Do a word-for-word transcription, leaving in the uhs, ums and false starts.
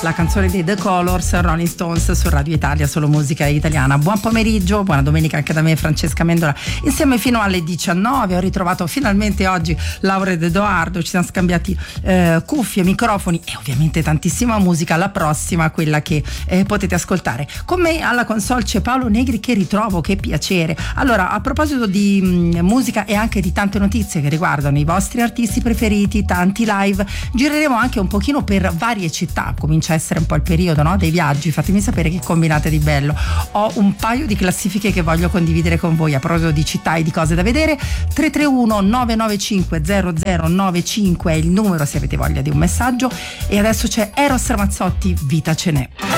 la canzone dei The Colors, Rolling Stones, su Radio Italia, solo musica italiana. Buon pomeriggio, buona domenica anche da me, Francesca Mendola, insieme fino alle diciannove. Ho ritrovato finalmente oggi Laura ed Edoardo, ci siamo scambiati eh, cuffie, microfoni e ovviamente tantissima musica. La prossima, quella che eh, potete ascoltare. Con me alla console c'è Paolo Negri, che ritrovo, che piacere. Allora, a proposito di mh, musica e anche di tante notizie che riguardano i vostri artisti preferiti, tanti live, gireremo anche un pochino per varie città. Comincia a essere un po' il periodo, no? Dei viaggi. Fatemi sapere che combinate di bello. Ho un paio di classifiche che voglio condividere con voi a proposito di città e di cose da vedere. Tre tre uno nove nove cinque zero zero nove cinque è il numero se avete voglia di un messaggio. E adesso c'è Eros Ramazzotti, Vita ce n'è.